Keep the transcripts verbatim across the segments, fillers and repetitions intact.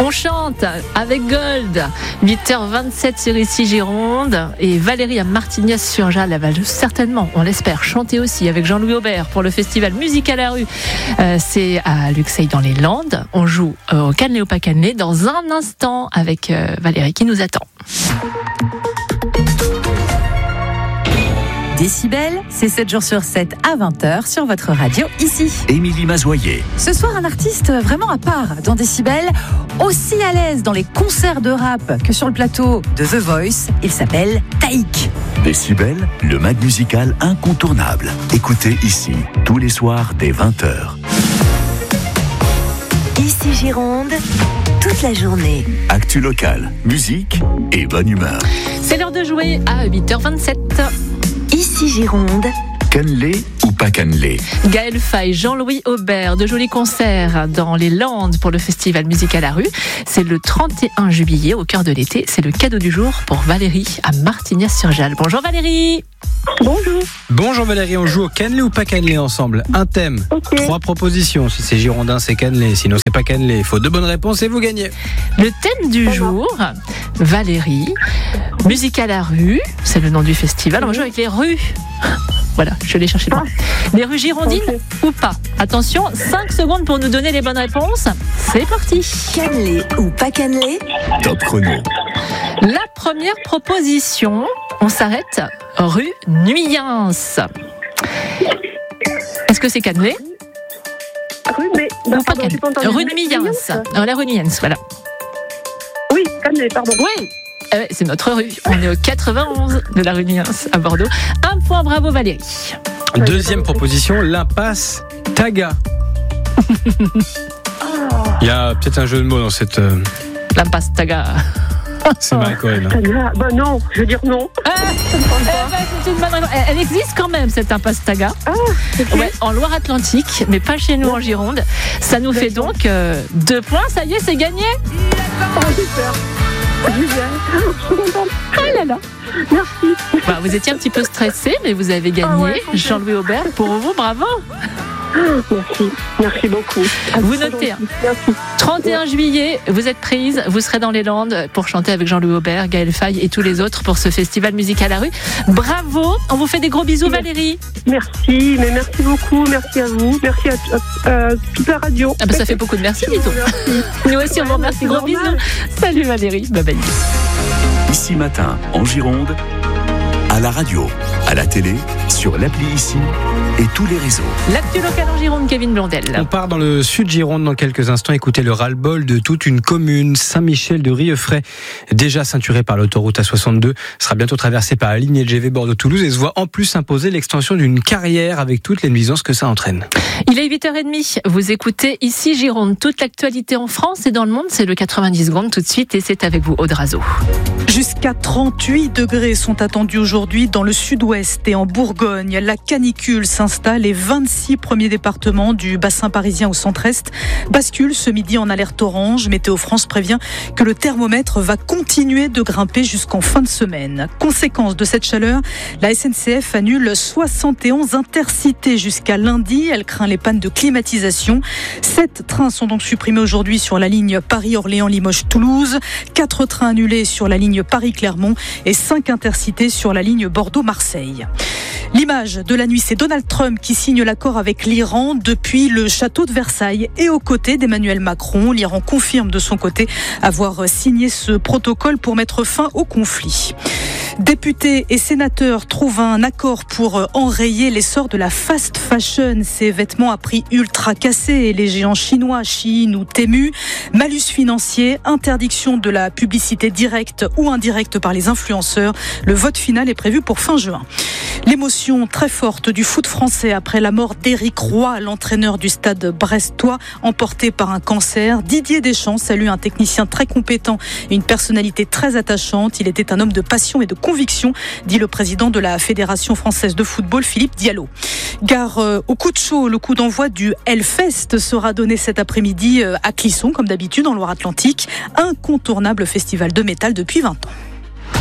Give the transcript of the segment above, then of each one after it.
On chante avec Gold, huit heures vingt-sept sur Ici Gironde. Et Valérie à Martignas-sur-Jalles, elle va certainement, on l'espère, chanter aussi avec Jean-Louis Aubert pour le festival Musique à la rue. Euh, c'est à Luxeuil dans les Landes. On joue euh, au Cannelé ou pas Cannelé dans un instant avec euh, Valérie qui nous attend. Décibel, c'est sept jours sur sept à vingt heures sur votre radio ici. Émilie Mazoyer. Ce soir, un artiste vraiment à part dans Décibel, aussi à l'aise dans les concerts de rap que sur le plateau de The Voice. Il s'appelle Taïk. Décibel, le mag musical incontournable. Écoutez ici, tous les soirs dès vingt heures. Ici Gironde, toute la journée. Actu local, musique et bonne humeur. C'est l'heure de jouer à huit heures vingt-sept. Ici Gironde. Cannelé ou pas cannelé? Gaël Faye, Jean-Louis Aubert, de jolis concerts dans les Landes pour le festival Musique à la rue. C'est le trente et un juillet, au cœur de l'été. C'est le cadeau du jour pour Valérie à Martignas-sur-Jalles. Bonjour Valérie. Bonjour. Bonjour Valérie, on joue au cannelé ou pas cannelé ensemble. Un thème, okay. Trois propositions. Si c'est girondin, c'est cannelé. Sinon, c'est pas cannelé. Il faut deux bonnes réponses et vous gagnez. Le thème du jour, Valérie, Musique à la rue, c'est le nom du festival. On va jouer avec les rues. Voilà, je l'ai cherché loin. Les rues girondines okay. ou pas? Attention, cinq secondes pour nous donner les bonnes réponses. C'est parti. Cannelé ou pas cannelé? Top chrono. La première proposition, on s'arrête rue Nuyens. Est-ce que c'est cannelé? Rue, mais, bah, ou pas pardon, cannelé? Rue Nuyens. Alors, la rue Nuyens, voilà. Oui, cannelé, pardon. Oui. Euh, c'est notre rue. On est au quatre-vingt-onze de la rue Nuyens à Bordeaux. Un point, bravo Valérie. Deuxième proposition, l'impasse Taga. Il y a peut-être un jeu de mots dans cette... Euh... L'impasse Taga. C'est Marie Cohen. Taga, bah non, je veux dire non. Ah, eh ben, c'est une bonne réponse. Elle existe quand même, cette impasse Taga. Ah, okay. Ouais, en Loire-Atlantique, mais pas chez nous en Gironde. Ça nous fait donc euh, deux points. Ça y est, c'est gagné. Oh, super. Ah là là. Merci. Bah, vous étiez un petit peu stressé, mais vous avez gagné. Ah ouais, Jean-Louis Aubert, pour vous, bravo. Merci, merci beaucoup. Vous notez, hein. trente et un juillet, vous êtes prise, vous serez dans les Landes pour chanter avec Jean-Louis Aubert, Gaël Faye et tous les autres pour ce festival Musique à la rue. Bravo, on vous fait des gros bisous Valérie. Merci, mais merci beaucoup, merci à vous, merci à, à, à toute la radio. Ah bah ça fait beaucoup de merci, dis donc. Nous aussi on vous remercie, gros bisous. Salut Valérie, bye bye. Ici matin, en Gironde, à la radio, à la télé, sur l'appli Ici et tous les réseaux. L'actu locale en Gironde, Kevin Blondel. On part dans le sud Gironde dans quelques instants. Écoutez le ras-le-bol de toute une commune, Saint-Michel de Riefray, déjà ceinturé par l'autoroute A soixante-deux, sera bientôt traversé par la ligne L G V Bordeaux-Toulouse et se voit en plus imposer l'extension d'une carrière avec toutes les nuisances que ça entraîne. Il est huit heures trente, vous écoutez Ici Gironde, toute l'actualité en France et dans le monde, c'est le quatre-vingt-dix secondes tout de suite et c'est avec vous Aude Razo. Jusqu'à trente-huit degrés sont attendus aujourd'hui dans le sud-ouest et en Bourgogne. La canicule s'installe et vingt-six premiers départements du bassin parisien au centre-est basculent ce midi en alerte orange. Météo France prévient que le thermomètre va continuer de grimper jusqu'en fin de semaine. Conséquence de cette chaleur, la S N C F annule soixante et onze intercités jusqu'à lundi. Elle craint les pannes de climatisation. Sept trains sont donc supprimés aujourd'hui sur la ligne Paris-Orléans-Limoges-Toulouse. Quatre trains annulés sur la ligne Paris-Clermont et cinq intercités sur la ligne Bordeaux-Marseille. L'image de la nuit, c'est Donald Trump qui signe l'accord avec l'Iran depuis le château de Versailles et aux côtés d'Emmanuel Macron. L'Iran confirme de son côté avoir signé ce protocole pour mettre fin au conflit. Députés et sénateurs trouvent un accord pour enrayer l'essor de la fast fashion, ces vêtements à prix ultra cassés, les géants chinois, Shein ou Temu. Malus financier, interdiction de la publicité directe ou indirecte par les influenceurs. Le vote final est prévu pour fin juin. L'émotion très forte du foot français après la mort d'Éric Roy, l'entraîneur du stade brestois, emporté par un cancer. Didier Deschamps salue un technicien très compétent et une personnalité très attachante. Il était un homme de passion et de conviction, dit le président de la Fédération française de football, Philippe Diallo. Gare euh, au coup de chaud, le coup d'envoi du Hellfest sera donné cet après-midi euh, à Clisson, comme d'habitude en Loire-Atlantique. Incontournable festival de métal depuis vingt ans.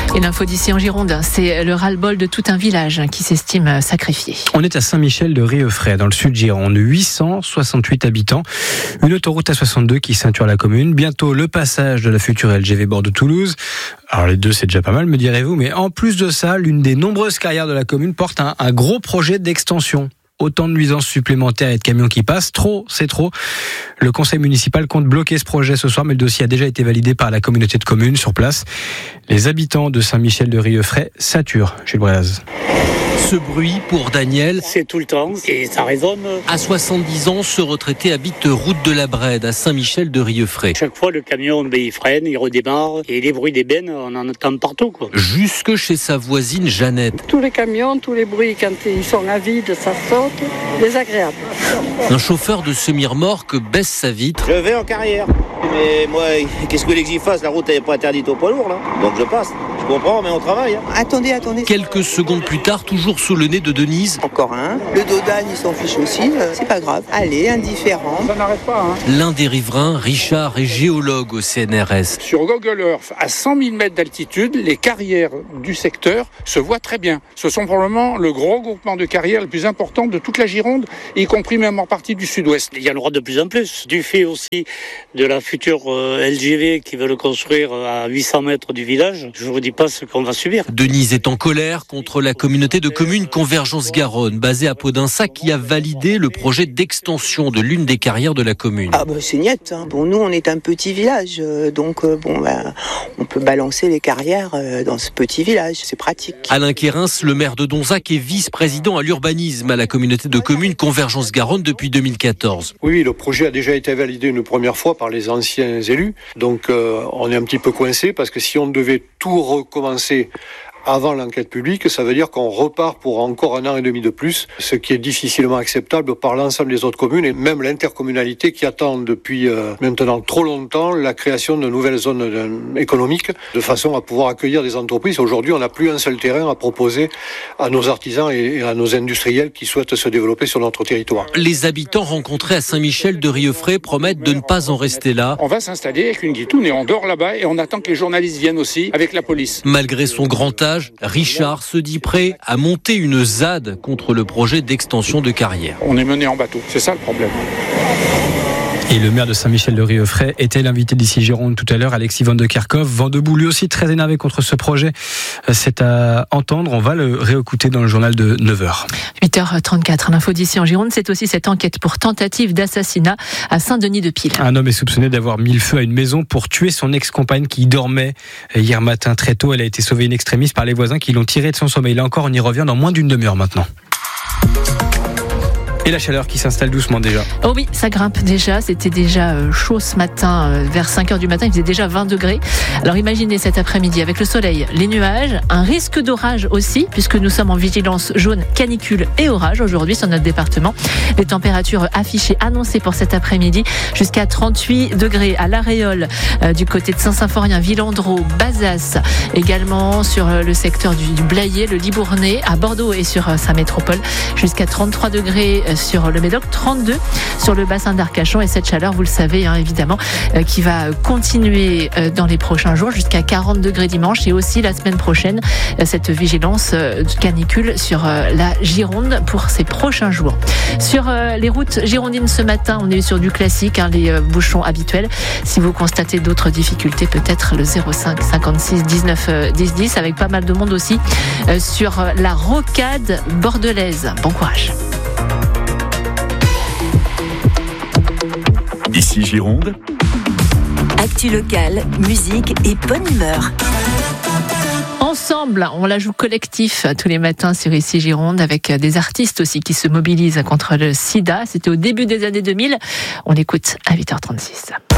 Et l'info d'ici en Gironde, c'est le ras-le-bol de tout un village qui s'estime sacrifié. On est à Saint-Michel de Rieuffray, dans le sud Gironde, huit cent soixante-huit habitants. Une autoroute A soixante-deux qui ceinture la commune. Bientôt le passage de la future L G V Bordeaux-Toulouse. Alors les deux, c'est déjà pas mal, me direz-vous. Mais en plus de ça, l'une des nombreuses carrières de la commune porte un, un gros projet d'extension. Autant de nuisances supplémentaires et de camions qui passent. Trop, c'est trop. Le conseil municipal compte bloquer ce projet ce soir, mais le dossier a déjà été validé par la communauté de communes sur place. Les habitants de Saint-Michel de Rieuffray saturent chez le Bréaz. Ce bruit, pour Daniel, c'est tout le temps et ça résonne. À soixante-dix ans, ce retraité habite route de la Brède, à Saint-Michel de Rieuffray. Chaque fois, le camion, ben, il freine, il redémarre. Et les bruits des bennes, on en entend partout, quoi. Jusque chez sa voisine Jeannette. Tous les camions, tous les bruits, quand ils sont à vide, ça saute. Désagréable. Un chauffeur de semi-remorque baisse sa vitre. Je vais en carrière. Mais moi, qu'est-ce que j'y fasse? La route n'est pas interdite aux poids lourds, là. Donc je passe. Je comprends, mais on travaille. Hein. Attendez, attendez. Quelques secondes plus tard, toujours sous le nez de Denise. Encore un. Le dos d'âne, il s'en fiche aussi. Euh, c'est pas grave. Allez, indifférent. Ça n'arrête pas. Hein. L'un des riverains, Richard, est géologue au C N R S. Sur Google Earth, à cent mille mètres d'altitude, les carrières du secteur se voient très bien. Ce sont probablement le gros groupement de carrières le plus important de toute la Gironde, y compris même en partie du sud-ouest. Il y en aura de plus en plus. Du fait aussi de la future euh, L G V qui veut le construire à huit cents mètres du village, je ne vous dis pas ce qu'on va subir. Denise est en colère contre la communauté de communes Convergence Garonne, basée à Podinsac, qui a validé le projet d'extension de l'une des carrières de la commune. Ah bah c'est net. Hein. Bon, nous on est un petit village, euh, donc euh, bon bah, on peut balancer les carrières euh, dans ce petit village, c'est pratique. Alain Quérins, le maire de Donzac, est vice-président à l'urbanisme à la communauté de communes Convergence Garonne depuis deux mille quatorze. Oui, le projet a déjà été validé une première fois par les anciens élus, donc euh, on est un petit peu coincé parce que si on devait tout recommencer avant l'enquête publique, ça veut dire qu'on repart pour encore un an et demi de plus, ce qui est difficilement acceptable par l'ensemble des autres communes et même l'intercommunalité qui attend depuis euh, maintenant trop longtemps la création de nouvelles zones euh, économiques de façon à pouvoir accueillir des entreprises. Aujourd'hui, on n'a plus un seul terrain à proposer à nos artisans et à nos industriels qui souhaitent se développer sur notre territoire. Les habitants rencontrés à Saint-Michel de Rieuffray promettent de ne pas en rester là. On va s'installer avec une guitoune et on dort là-bas et on attend que les journalistes viennent aussi avec la police. Malgré son grand âge, Richard se dit prêt à monter une Z A D contre le projet d'extension de carrière. On est mené en bateau, c'est ça le problème. Et le maire de Saint-Michel de Rieuffray était l'invité d'ici Gironde tout à l'heure, Alexis Van de Kerkhoff. Vent debout, lui aussi très énervé contre ce projet. C'est à entendre, on va le réécouter dans le journal de neuf heures. huit heures trente-quatre, l'info d'ici en Gironde, c'est aussi cette enquête pour tentative d'assassinat à Saint-Denis-de-Pile. Un homme est soupçonné d'avoir mis le feu à une maison pour tuer son ex-compagne qui dormait hier matin très tôt. Elle a été sauvée in extremis par les voisins qui l'ont tirée de son sommeil. Là encore, on y revient dans moins d'une demi-heure maintenant. Et la chaleur qui s'installe doucement déjà. Oh oui, ça grimpe déjà. C'était déjà chaud ce matin, vers cinq heures du matin. Il faisait déjà vingt degrés. Alors imaginez cet après-midi avec le soleil, les nuages, un risque d'orage aussi, puisque nous sommes en vigilance jaune, canicule et orage aujourd'hui sur notre département. Les températures affichées, annoncées pour cet après-midi, jusqu'à trente-huit degrés à l'Aréole, euh, du côté de Saint-Symphorien, Villandreau, Bazas, également sur le secteur du, du Blayais, le Libournais, à Bordeaux et sur euh, sa métropole, jusqu'à trente-trois degrés sur le Médoc, trente-deux sur le bassin d'Arcachon, et cette chaleur, vous le savez hein, évidemment, euh, qui va continuer euh, dans les prochains jours jusqu'à quarante degrés dimanche, et aussi la semaine prochaine euh, cette vigilance euh, canicule sur euh, la Gironde pour ces prochains jours. Sur euh, les routes girondines ce matin, on est sur du classique, hein, les euh, bouchons habituels. Si vous constatez d'autres difficultés, peut-être le zéro cinq cinquante-six dix-neuf dix dix, avec pas mal de monde aussi euh, sur euh, la rocade bordelaise. Bon courage. Ici Gironde. Actu locale, musique et bonne humeur. Ensemble, on la joue collectif tous les matins sur Ici Gironde, avec des artistes aussi qui se mobilisent contre le sida. C'était au début des années deux mille. On l'écoute à huit heures trente-six.